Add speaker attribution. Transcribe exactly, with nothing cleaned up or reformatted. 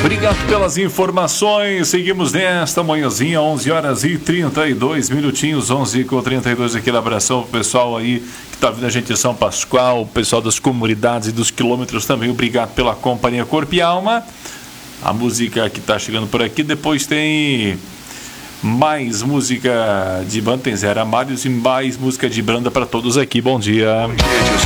Speaker 1: Obrigado pelas informações. Seguimos nesta manhãzinha, onze horas e trinta e dois minutinhos, onze com trinta e dois. Aquele abração pro pessoal aí que tá vindo a gente em São Pascoal, o pessoal das comunidades e dos quilômetros também. Obrigado pela companhia. Corpo e Alma. A música que tá chegando por aqui. Depois tem mais música de banda, tem Zé Ramalhos e mais música de banda para todos aqui. Bom dia.